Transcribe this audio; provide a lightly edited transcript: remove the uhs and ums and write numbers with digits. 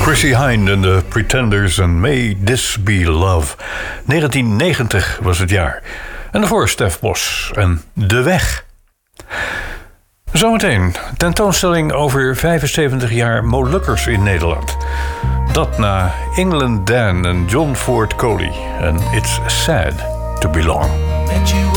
Chrissie Hynde en de Pretenders en May This Be Love. 1990 was het jaar. En daarvoor Stef Bos en De Weg. Zometeen tentoonstelling over 75 jaar Molukkers in Nederland. Dat na England Dan en John Ford Coley en It's Sad to Belong.